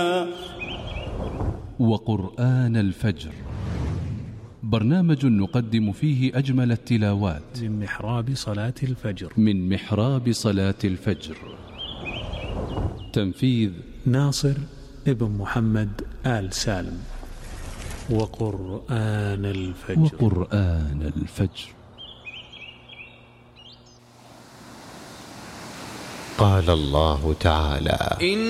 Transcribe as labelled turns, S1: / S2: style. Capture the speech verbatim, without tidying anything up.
S1: وقرآن الفجر، برنامج نقدم فيه أجمل التلاوات
S2: من محراب صلاة الفجر
S1: من محراب صلاة الفجر. تنفيذ
S2: ناصر ابن محمد آل سالم. وقرآن الفجر
S1: وقرآن الفجر.
S3: قال الله تعالى: